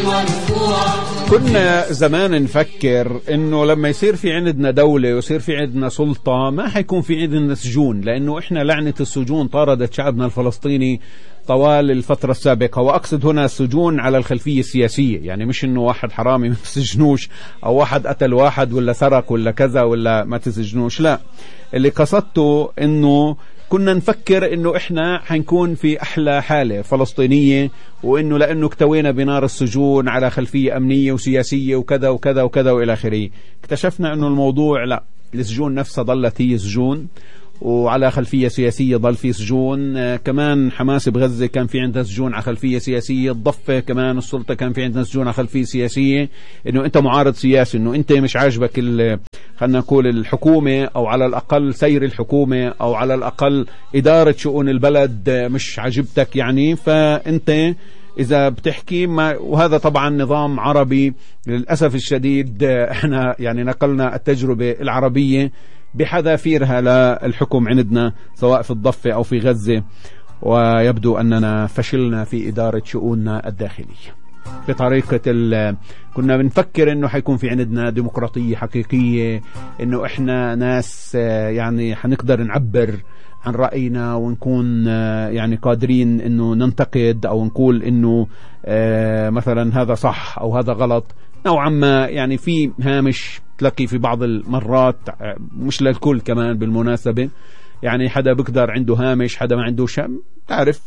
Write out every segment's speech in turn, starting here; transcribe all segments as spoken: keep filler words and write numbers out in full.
كنا زمان نفكر انه لما يصير في عندنا دولة ويصير في عندنا سلطة ما حيكون في عندنا سجون، لانه احنا لعنة السجون طاردت شعبنا الفلسطيني طوال الفترة السابقة. وأقصد هنا السجون على الخلفية السياسية، يعني مش إنه واحد حرامي ما تسجنوش، أو واحد قتل واحد ولا سرق ولا كذا ولا ما تسجنوش، لا. اللي قصدته إنه كنا نفكر إنه إحنا حنكون في أحلى حالة فلسطينية، وإنه لأنه اكتوينا بنار السجون على خلفية أمنية وسياسية وكذا وكذا وكذا وإلى آخره. اكتشفنا إنه الموضوع لا، السجون نفسها ظلت هي سجون، وعلى خلفية سياسية ضل في سجون. آه كمان حماس بغزة كان في عندها سجون على خلفية سياسية، الضفة كمان السلطة كان في عندها سجون على خلفية سياسية. انه انت معارض سياسي، انه انت مش عاجبك خلنا نقول الحكومة، او على الاقل سير الحكومة، او على الاقل ادارة شؤون البلد مش عاجبتك يعني، فانت إذا بتحكي ما. وهذا طبعا نظام عربي للأسف الشديد، احنا يعني نقلنا التجربة العربية بحذافيرها للحكم عندنا سواء في الضفة أو في غزة، ويبدو أننا فشلنا في إدارة شؤوننا الداخلية بطريقة ال... كنا بنفكر إنه حيكون في عندنا ديمقراطية حقيقية، إنه إحنا ناس يعني حنقدر نعبر عن رأينا ونكون يعني قادرين إنه ننتقد أو نقول إنه مثلا هذا صح أو هذا غلط نوعا ما. يعني في هامش تلاقي في بعض المرات، مش للكل كمان بالمناسبة، يعني حدا بقدر عنده هامش، حدا ما عنده شام، تعرف.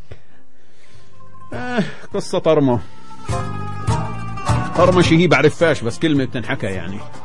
آه قصة طرمة طرمة شي هي بعرفهاش، بس كلمة بتنحكى يعني.